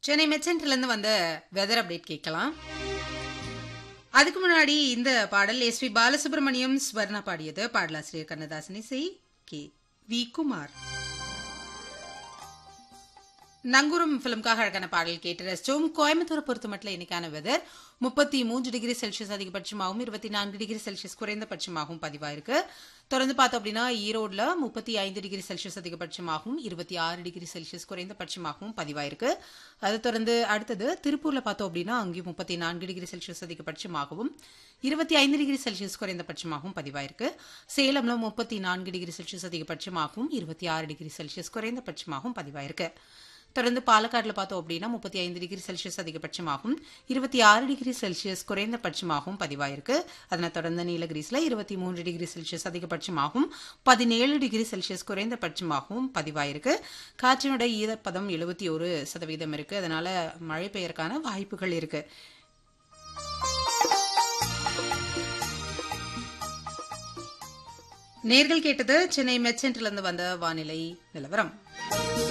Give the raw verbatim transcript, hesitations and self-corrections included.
சென்னை மெட்சென்ட்ல இருந்து வந்த weather update கேட்கலாம். அதுக்கு முன்னாடி இந்த பாடல் எஸ் பி பாலசுப்ரமணியம் ஸ்வர்ணா பாடியது. பாடலாசிரியர் கண்ணதாசன், இசை கே வி குமார். நங்கூரம் பிலிம்காக அழகான பாடல் கேட்டு ரசிச்சோம். கோயம்புத்தூரை பொறுத்த மட்டும் இன்னைக்கான வெதர் முப்பத்தி மூன்று டிகிரி செல்சியஸ் அதிகபட்சமாகவும் இருபத்தி நான்கு டிகிரி செல்சியஸ் குறைந்தபட்சமாகவும் பதிவாயிருக்கு. தொடர்ந்து பார்த்தோம் அப்படின்னா ஈரோடுல முப்பத்தி ஐந்து டிகிரி செல்சியஸ் அதிகபட்சமாகவும் இருபத்தி ஆறு டிகிரி செல்சியஸ் குறைந்தபட்சமாகவும் பதிவாயிருக்கு. அதை தொடர்ந்து அடுத்தது திருப்பூர்ல பார்த்தோம் அப்படின்னா அங்கேயும் முப்பத்தி நான்கு டிகிரி செல்சியஸ் அதிகபட்சமாகவும் இருபத்தி ஐந்து டிகிரி செல்சியஸ் குறைந்தபட்சமாகவும் பதிவாயிருக்கு. சேலம்ல முப்பத்தி நான்கு டிகிரி செல்சியஸ் அதிகபட்சமாகவும் இருபத்தி ஆறு டிகிரி செல்சியஸ் குறைந்தபட்சமாகவும் பதிவாயிருக்கு. தொடர்ந்து பாலக்காடுல பார்த்தோம் அப்படின்னா முப்பத்தி ஐந்து டிகிரி செல்சியஸ் அதிகபட்சமாகவும் இருபத்தி ஆறு டிகிரி செல்சியஸ் குறைந்தபட்சமாகவும் பதிவாயிருக்கு. அதனைத் தொடர்ந்து நீலகிரிஸ்ல இருபத்தி மூன்று டிகிரி செல்சியஸ் அதிகபட்சமாகவும் பதினேழு டிகிரி செல்சியஸ் குறைந்தபட்சமாகவும் பதிவாயிருக்கு. காற்றினுடைய ஈரப்பதம் எழுபத்தி ஒரு சதவீதம் இருக்கு. அதனால மழை பெய்யறதுக்கான வாய்ப்புகள் இருக்கு. நேர்கள் கேட்டது சென்னை மெட்சென்ட்ல இருந்து வந்த வானிலை நிலவரம்.